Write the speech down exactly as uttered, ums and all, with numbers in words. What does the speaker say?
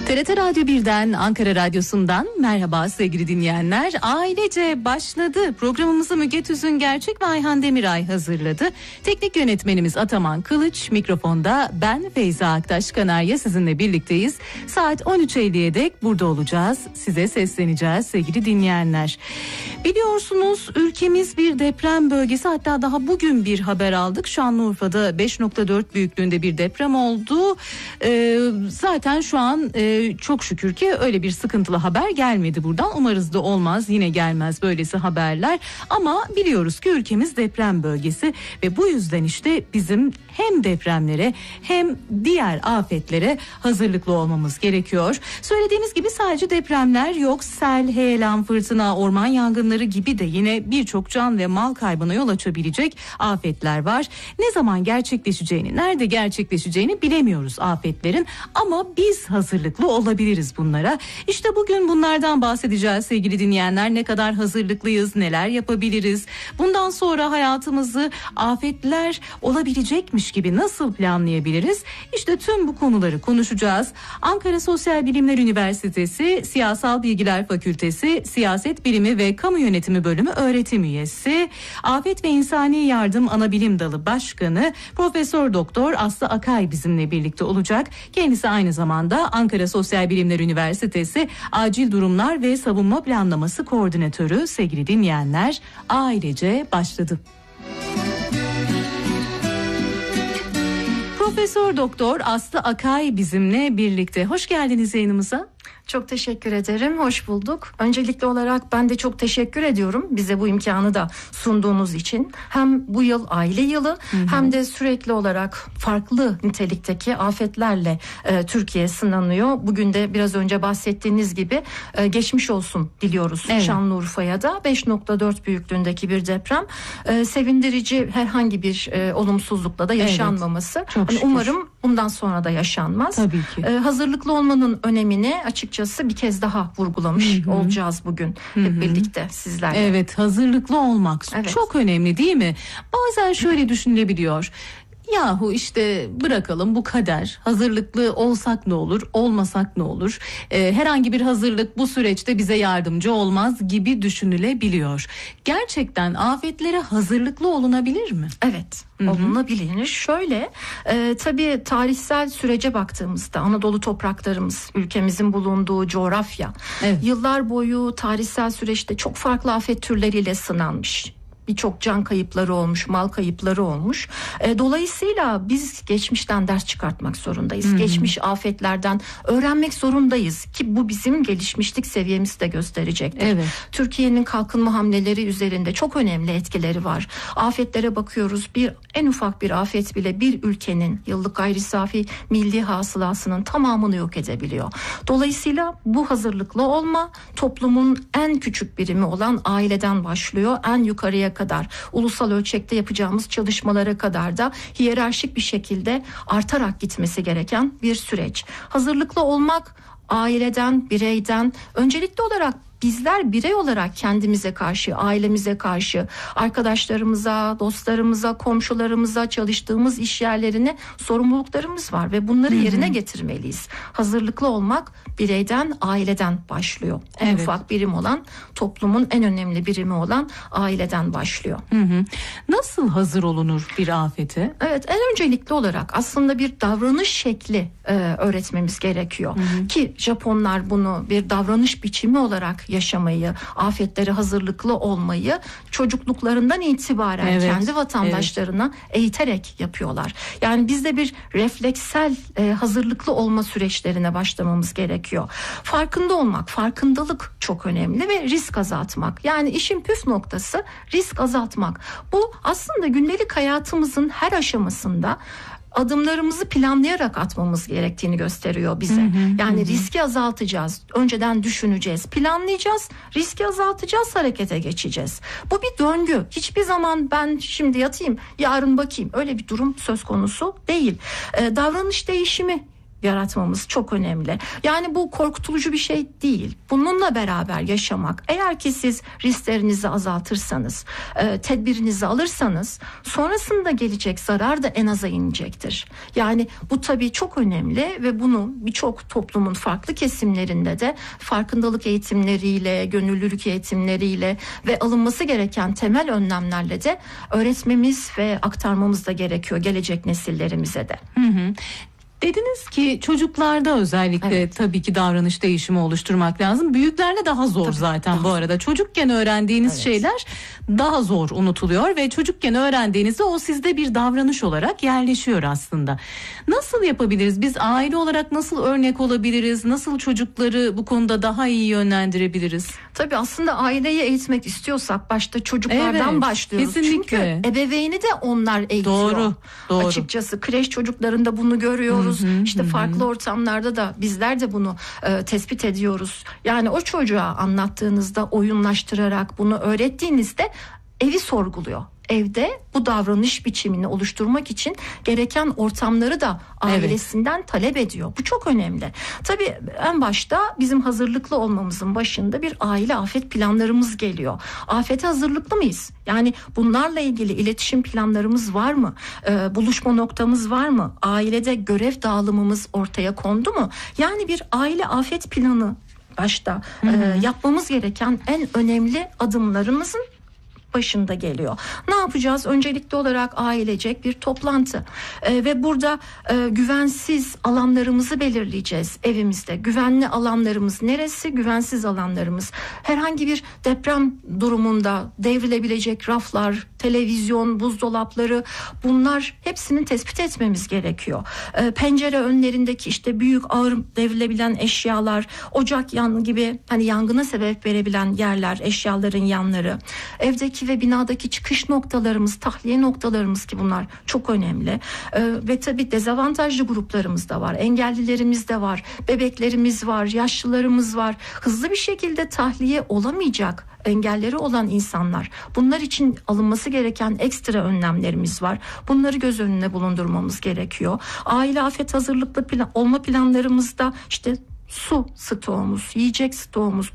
T R T Radyo birden, Ankara Radyosu'ndan merhaba sevgili dinleyenler. Ailece başladı. Programımızı Müge Tüzün Gerçek ve Ayhan Demiray hazırladı. Teknik yönetmenimiz Ataman Kılıç, mikrofonda ben Feyza Aktaş Kanarya sizinle birlikteyiz. Saat on üç elliye dek burada olacağız. Size sesleneceğiz sevgili dinleyenler. Biliyorsunuz ülkemiz bir deprem bölgesi, hatta daha bugün bir haber aldık. Şanlıurfa'da beş nokta dört büyüklüğünde bir deprem oldu. Ee, zaten şu an e, çok şükür ki öyle bir sıkıntılı haber gelmedi buradan. Umarız da olmaz, yine gelmez böylesi haberler. Ama biliyoruz ki ülkemiz deprem bölgesi ve bu yüzden işte bizim hem depremlere hem diğer afetlere hazırlıklı olmamız gerekiyor. Söylediğimiz gibi sadece depremler yok. Sel, heyelan, fırtına, orman yangınları gibi de yine birçok can ve mal kaybına yol açabilecek afetler var. Ne zaman gerçekleşeceğini, nerede gerçekleşeceğini bilemiyoruz afetlerin, ama biz hazırlıklı olabiliriz bunlara. İşte bugün bunlardan bahsedeceğiz sevgili dinleyenler. Ne kadar hazırlıklıyız, neler yapabiliriz? Bundan sonra hayatımızı afetler olabilecekmiş gibi nasıl planlayabiliriz? İşte tüm bu konuları konuşacağız. Ankara Sosyal Bilimler Üniversitesi Siyasal Bilgiler Fakültesi Siyaset Bilimi ve Kamu Yönetimi Bölümü öğretim üyesi, Afet ve İnsani Yardım Anabilim Dalı Başkanı Profesör Doktor Aslı Akay bizimle birlikte olacak. Kendisi aynı zamanda Ankara Sosyal Bilimler Üniversitesi Acil Durumlar ve Savunma Planlaması Koordinatörü. Sevgili dinleyenler, ailece başladı. Profesör Doktor Aslı Akay bizimle birlikte. Hoş geldiniz yayınımıza. Çok teşekkür ederim. Hoş bulduk. Öncelikli olarak ben de çok teşekkür ediyorum bize bu imkanı da sunduğunuz için. Hem bu yıl aile yılı, hı hı, hem de sürekli olarak farklı nitelikteki afetlerle e, Türkiye sınanıyor. Bugün de biraz önce bahsettiğiniz gibi e, geçmiş olsun diliyoruz, evet. Şanlıurfa'ya da beş nokta dört büyüklüğündeki bir deprem. E, sevindirici herhangi bir e, olumsuzlukla da yaşanmaması. Evet, yani umarım bundan sonra da yaşanmaz. Tabii ki. E, hazırlıklı olmanın önemini açıkçası bir kez daha vurgulamış, hı hı, olacağız bugün, hı hı, hep birlikte sizlerle. Evet, hazırlıklı olmak, evet, çok önemli değil mi? Bazen şöyle düşünülebiliyor. Yahu işte bırakalım, bu kader, hazırlıklı olsak ne olur, olmasak ne olur, ee, herhangi bir hazırlık bu süreçte bize yardımcı olmaz gibi düşünülebiliyor. Gerçekten afetlere hazırlıklı olunabilir mi? Evet, olunabilir. Şöyle e, tabii tarihsel sürece baktığımızda Anadolu topraklarımız, ülkemizin bulunduğu coğrafya, evet, yıllar boyu tarihsel süreçte çok farklı afet türleriyle sınanmış. Birçok can kayıpları olmuş, mal kayıpları olmuş. E, dolayısıyla biz geçmişten ders çıkartmak zorundayız. Hı-hı. Geçmiş afetlerden öğrenmek zorundayız ki bu bizim gelişmişlik seviyemizi de gösterecektir. Evet. Türkiye'nin kalkınma hamleleri üzerinde çok önemli etkileri var. Afetlere bakıyoruz. Bir en ufak bir afet bile bir ülkenin yıllık gayri safi milli hasılasının tamamını yok edebiliyor. Dolayısıyla bu hazırlıklı olma toplumun en küçük birimi olan aileden başlıyor. En yukarıya kadar, ulusal ölçekte yapacağımız çalışmalara kadar da hiyerarşik bir şekilde artarak gitmesi gereken bir süreç. Hazırlıklı olmak aileden, bireyden, öncelikli olarak bizler birey olarak kendimize karşı, ailemize karşı, arkadaşlarımıza, dostlarımıza, komşularımıza, çalıştığımız iş yerlerine sorumluluklarımız var ve bunları, hı hı, yerine getirmeliyiz. Hazırlıklı olmak bireyden, aileden başlıyor. En, evet, ufak birim olan, toplumun en önemli birimi olan aileden başlıyor. Hı hı. Nasıl hazır olunur bir afete? Evet, en öncelikli olarak aslında bir davranış şekli e, öğretmemiz gerekiyor. Hı hı. Ki Japonlar bunu bir davranış biçimi olarak yaşamayı, afetlere hazırlıklı olmayı çocukluklarından itibaren, evet, kendi vatandaşlarına, evet, eğiterek yapıyorlar. Yani biz de bir refleksel e, hazırlıklı olma süreçlerine başlamamız gerekiyor. Farkında olmak, farkındalık çok önemli ve risk azaltmak. Yani işin püf noktası risk azaltmak. Bu aslında gündelik hayatımızın her aşamasında adımlarımızı planlayarak atmamız gerektiğini gösteriyor bize. Hı hı, yani hı. riski azaltacağız. Önceden düşüneceğiz, planlayacağız, riski azaltacağız, harekete geçeceğiz. Bu bir döngü. Hiçbir zaman ben şimdi yatayım, yarın bakayım. Öyle bir durum söz konusu değil. Ee, davranış değişimi yaratmamız çok önemli. Yani bu korkutucu bir şey değil. Bununla beraber yaşamak. Eğer ki siz risklerinizi azaltırsanız, e, tedbirinizi alırsanız sonrasında gelecek zarar da en aza inecektir. Yani bu tabii çok önemli ve bunu birçok toplumun farklı kesimlerinde de farkındalık eğitimleriyle, gönüllülük eğitimleriyle ve alınması gereken temel önlemlerle de öğretmemiz ve aktarmamız da gerekiyor gelecek nesillerimize de. Hı hı. Dediniz ki çocuklarda özellikle evet. tabii ki davranış değişimi oluşturmak lazım. Büyüklerle daha zor tabii, zaten daha bu arada. Çocukken öğrendiğiniz evet. şeyler daha zor unutuluyor ve çocukken öğrendiğinizde o sizde bir davranış olarak yerleşiyor aslında. Nasıl yapabiliriz? Biz aile olarak nasıl örnek olabiliriz? Nasıl çocukları bu konuda daha iyi yönlendirebiliriz? Tabii aslında aileyi eğitmek istiyorsak başta çocuklardan evet, başlıyoruz. Kesinlikle. Çünkü ebeveyni de onlar eğitiyor. Doğru, doğru. Açıkçası kreş çocuklarında bunu görüyoruz. Hı hı, işte hı. farklı ortamlarda da bizler de bunu e, tespit ediyoruz. Yani o çocuğa anlattığınızda, oyunlaştırarak bunu öğrettiğinizde evi sorguluyor. Evde bu davranış biçimini oluşturmak için gereken ortamları da ailesinden evet. talep ediyor. Bu çok önemli. Tabii en başta bizim hazırlıklı olmamızın başında bir aile afet planlarımız geliyor. Afete hazırlıklı mıyız? Yani bunlarla ilgili iletişim planlarımız var mı? Ee, buluşma noktamız var mı? Ailede görev dağılımımız ortaya kondu mu? Yani bir aile afet planı başta hı hı. E, yapmamız gereken en önemli adımlarımızın başında geliyor. Ne yapacağız? Öncelikli olarak ailecek bir toplantı ee, ve burada e, güvensiz alanlarımızı belirleyeceğiz evimizde. Güvenli alanlarımız neresi? Güvensiz alanlarımız. Herhangi bir deprem durumunda devrilebilecek raflar, televizyon, buzdolapları, bunlar hepsini tespit etmemiz gerekiyor. Ee, pencere önlerindeki işte büyük ağır devrilebilen eşyalar, ocak yanı gibi hani yangına sebep verebilen yerler, eşyaların yanları, evdeki ve binadaki çıkış noktalarımız, tahliye noktalarımız ki bunlar çok önemli. Ee, ve tabii dezavantajlı gruplarımız da var. Engellilerimiz de var. Bebeklerimiz var. Yaşlılarımız var. Hızlı bir şekilde tahliye olamayacak engelleri olan insanlar. Bunlar için alınması gereken ekstra önlemlerimiz var. Bunları göz önüne bulundurmamız gerekiyor. Aile afet hazırlıklı plan, olma planlarımızda işte su stoğumuz, yiyecek stoğumuz,